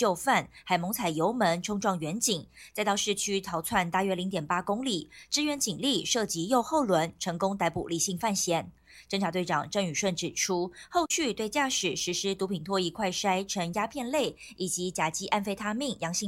就范，还猛踩油门冲撞远警，再到市区逃窜大约0.8公里，支援警力射击右后轮，成功逮捕离性犯嫌。侦查队长郑宇顺指出，后续对驾驶实施毒品唾液快筛呈鸦片类以及甲基安非他命阳性